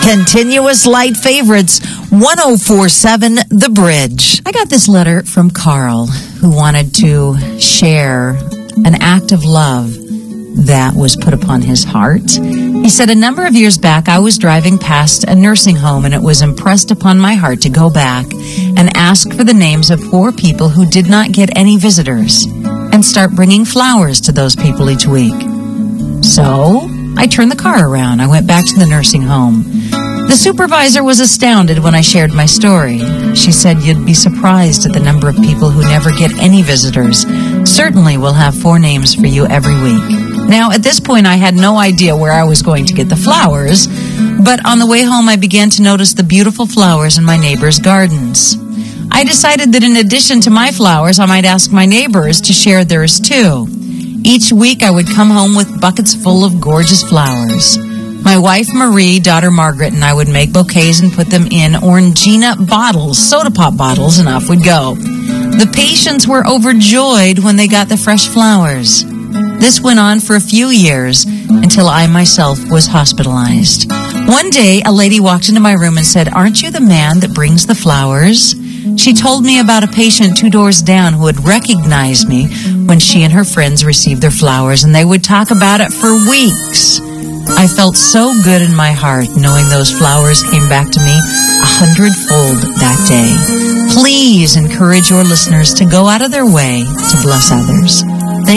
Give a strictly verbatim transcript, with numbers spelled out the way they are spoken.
Continuous light favorites, one oh four point seven The Bridge. I got this letter from Carl, who wanted to share an act of love that was put upon his heart. He said, a number of years back, I was driving past a nursing home, and it was impressed upon my heart to go back and ask for the names of poor people who did not get any visitors and start bringing flowers to those people each week. So I turned the car around. I went back to the nursing home. The supervisor was astounded when I shared my story. She said, you'd be surprised at the number of people who never get any visitors. Certainly we'll have four names for you every week. Now, at this point, I had no idea where I was going to get the flowers, but on the way home, I began to notice the beautiful flowers in my neighbors' gardens. I decided that in addition to my flowers, I might ask my neighbors to share theirs too. Each week, I would come home with buckets full of gorgeous flowers. My wife, Marie, daughter Margaret, and I would make bouquets and put them in Orangina bottles, soda pop bottles, and off we'd go. The patients were overjoyed when they got the fresh flowers. This went on for a few years until I myself was hospitalized. One day, a lady walked into my room and said, aren't you the man that brings the flowers? She told me about a patient two doors down who had recognized me when she and her friends received their flowers, and they would talk about it for weeks. I felt so good in my heart knowing those flowers came back to me a hundredfold that day. Please encourage your listeners to go out of their way to bless others.